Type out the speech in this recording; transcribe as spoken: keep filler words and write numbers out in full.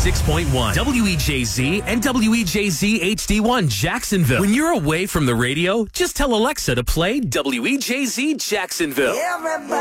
six point one, W E J Z and W E J Z H D one Jacksonville. When you're away from the radio, just tell Alexa to play W E J Z Jacksonville. Everybody